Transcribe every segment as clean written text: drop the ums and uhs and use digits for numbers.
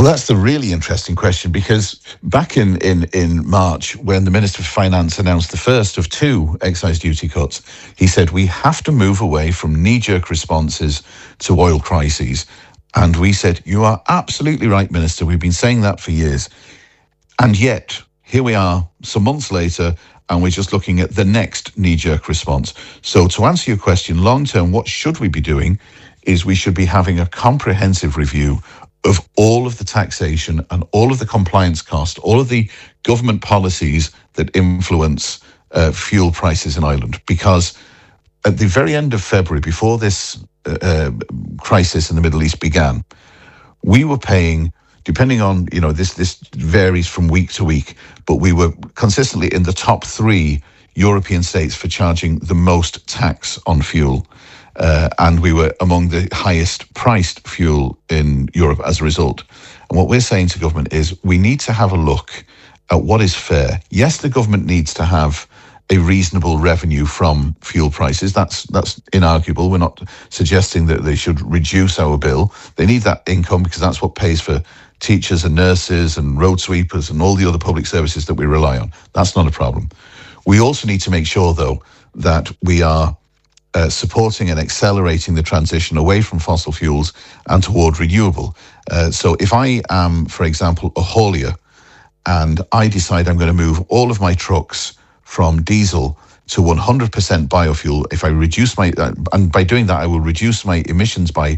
Well, that's the really interesting question, because back in March, when the Minister for Finance announced the first of two excise duty cuts, he said we have to move away from knee-jerk responses to oil crises. And we said, you are absolutely right, Minister. We've been saying that for years. And yet, here we are some months later, and we're just looking at the next knee-jerk response. So to answer your question, long-term, what should we be doing is we should be having a comprehensive review of all of the taxation and all of the compliance cost, all of the government policies that influence fuel prices in Ireland. Because at the very end of February, before this crisis in the Middle East began, we were paying, depending on, this varies from week to week, but we were consistently in the top 3 European states for charging the most tax on fuel. And we were among the highest priced fuel in Europe as a result. And what we're saying to government is we need to have a look at what is fair. Yes, the government needs to have a reasonable revenue from fuel prices. That's inarguable. We're not suggesting that they should reduce our bill. They need that income because that's what pays for teachers and nurses and road sweepers and all the other public services that we rely on. That's not a problem. We also need to make sure, though, that we are supporting and accelerating the transition away from fossil fuels and toward renewable. So if I am, for example, a haulier, and I decide I'm going to move all of my trucks from diesel to 100% biofuel, if I reduce and by doing that I will reduce my emissions by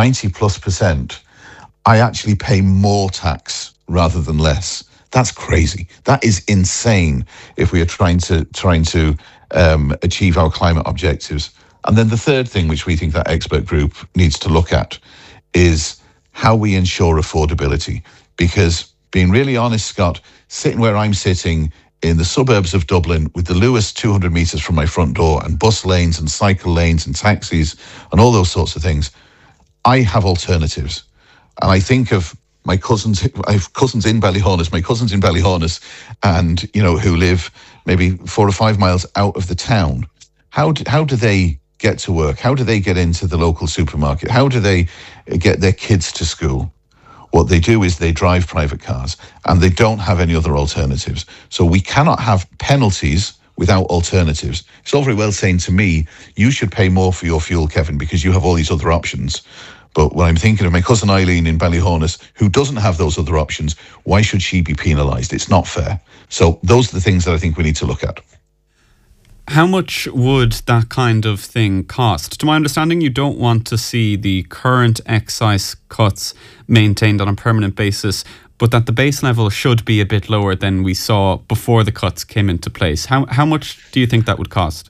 90+%, I actually pay more tax rather than less. That's crazy. That is insane if we are trying to achieve our climate objectives. And then the third thing which we think that expert group needs to look at is how we ensure affordability. Because being really honest, Scott, sitting where I'm sitting in the suburbs of Dublin with the Lewis 200 metres from my front door and bus lanes and cycle lanes and taxis and all those sorts of things, I have alternatives. And I think of my cousins, I have cousins in Ballyhornis, and, who live maybe 4 or 5 miles out of the town. How do they get to work? How do they get into the local supermarket? How do they get their kids to school? What they do is they drive private cars, and they don't have any other alternatives. So we cannot have penalties without alternatives. It's all very well saying to me, you should pay more for your fuel, Kevin, because you have all these other options. But when I'm thinking of my cousin Eileen in Ballyhornis, who doesn't have those other options, why should she be penalised? It's not fair. So those are the things that I think we need to look at. How much would that kind of thing cost? To my understanding, you don't want to see the current excise cuts maintained on a permanent basis, but that the base level should be a bit lower than we saw before the cuts came into place. How much do you think that would cost?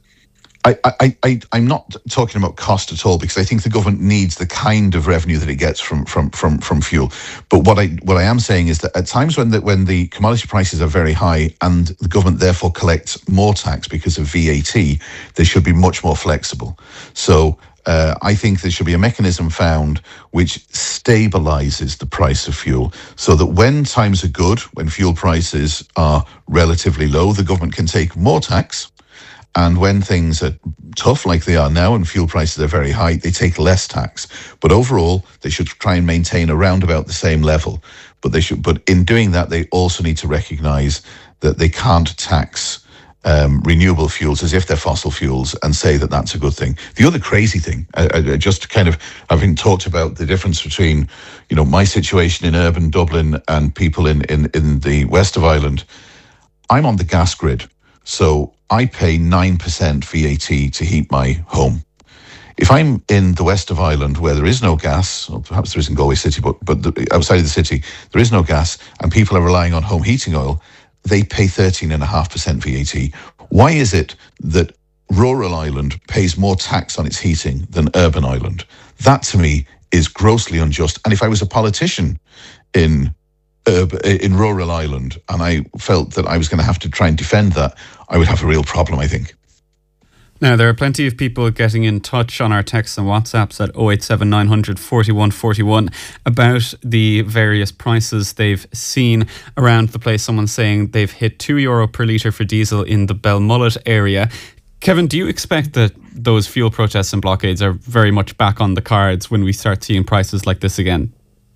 I'm not talking about cost at all, because I think the government needs the kind of revenue that it gets from fuel. But what I am saying is that at times when the commodity prices are very high and the government therefore collects more tax because of VAT, they should be much more flexible. So I think there should be a mechanism found which stabilises the price of fuel, so that when times are good, when fuel prices are relatively low, the government can take more tax. And when things are tough like they are now and fuel prices are very high, they take less tax. But overall, they should try and maintain around about the same level. But in doing that, they also need to recognise that they can't tax renewable fuels as if they're fossil fuels and say that that's a good thing. The other crazy thing, having talked about the difference between, my situation in urban Dublin and people in the west of Ireland, I'm on the gas grid. So I pay 9% VAT to heat my home. If I'm in the west of Ireland where there is no gas, or perhaps there is in Galway City, but outside of the city, there is no gas and people are relying on home heating oil, they pay 13.5% VAT. Why is it that rural Ireland pays more tax on its heating than urban Ireland? That to me is grossly unjust. And if I was a politician in rural Ireland and I felt that I was going to have to try and defend that, I would have a real problem, I think. Now, there are plenty of people getting in touch on our texts and WhatsApps at 087 900 41 41 about the various prices they've seen around the place. Someone saying they've hit €2 per litre for diesel in the Belmullet area. Kevin, do you expect that those fuel protests and blockades are very much back on the cards when we start seeing prices like this again?